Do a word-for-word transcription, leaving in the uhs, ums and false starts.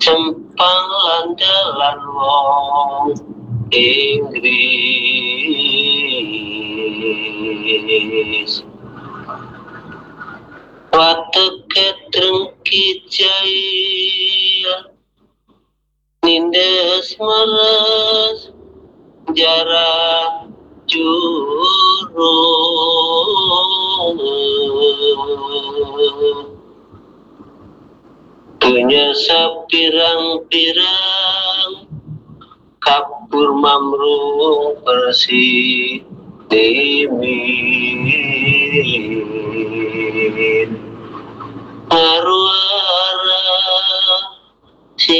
Cempang landalan wong Inggris wateke trengki jaya nindes meres jarak jurung punya sapirang-pirang kapur mamrung bersih dimin ngaruh